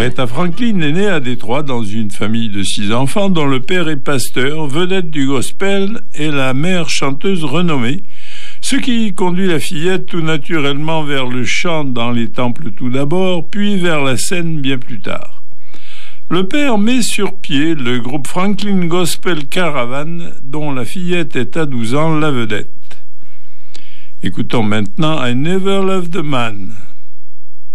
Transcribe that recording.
Aretha Franklin est née à Détroit dans une famille de 6 enfants dont le père est pasteur, vedette du gospel, et la mère chanteuse renommée, ce qui conduit la fillette tout naturellement vers le chant dans les temples tout d'abord, puis vers la scène bien plus tard. Le père met sur pied le groupe Franklin Gospel Caravan, dont la fillette est à 12 ans la vedette. Écoutons maintenant I Never Loved a Man.